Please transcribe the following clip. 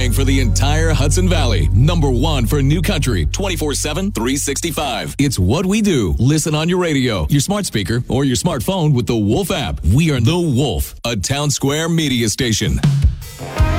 playing for the entire Hudson Valley. Number one for New Country, 24/7, 365. It's what we do. Listen on your radio, your smart speaker, or your smartphone with the Wolf app. We are the Wolf, a Town Square media station.